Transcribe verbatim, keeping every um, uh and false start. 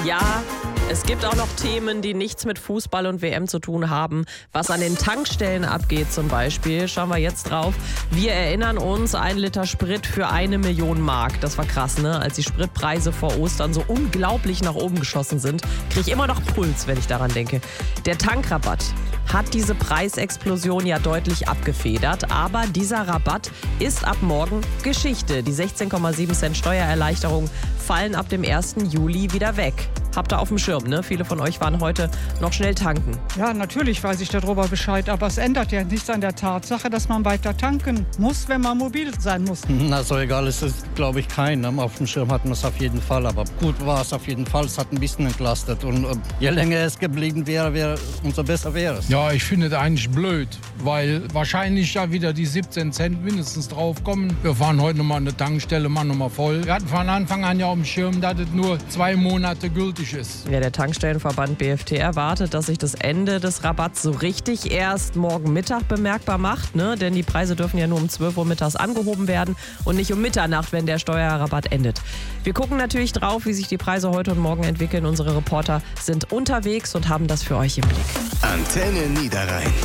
Ja, es gibt auch noch Themen, die nichts mit Fußball und W M zu tun haben. Was an den Tankstellen abgeht zum Beispiel, schauen wir jetzt drauf. Wir erinnern uns, ein Liter Sprit für eine Million Mark. Das war krass, ne? Als die Spritpreise vor Ostern so unglaublich nach oben geschossen sind, kriege ich immer noch Puls, wenn ich daran denke. Der Tankrabatt hat diese Preisexplosion ja deutlich abgefedert. Aber dieser Rabatt ist ab morgen Geschichte. Die sechzehn Komma sieben Cent Steuererleichterung fallen ab dem ersten Juli wieder weg. Habt ihr auf dem Schirm, ne? Viele von euch waren heute noch schnell tanken. Ja, natürlich weiß ich darüber Bescheid, aber es ändert ja nichts an der Tatsache, dass man weiter tanken muss, wenn man mobil sein muss. Na, so egal ist es, glaube ich, kein. Auf dem Schirm hatten wir es auf jeden Fall, aber gut war es auf jeden Fall. Es hat ein bisschen entlastet und äh, je länger es geblieben wäre, wäre umso besser wäre es. Ja, ich finde es eigentlich blöd, weil wahrscheinlich ja wieder die siebzehn Cent mindestens draufkommen. Wir fahren heute nochmal an der Tankstelle, machen nochmal voll. Wir hatten von Anfang an ja auf dem Schirm, dass es nur zwei Monate gültig ist. Ja, der Tankstellenverband B F T erwartet, dass sich das Ende des Rabatts so richtig erst morgen Mittag bemerkbar macht, ne? Denn die Preise dürfen ja nur um zwölf Uhr mittags angehoben werden und nicht um Mitternacht, wenn der Steuerrabatt endet. Wir gucken natürlich drauf, wie sich die Preise heute und morgen entwickeln. Unsere Reporter sind unterwegs und haben das für euch im Blick. Antenne Niederrhein.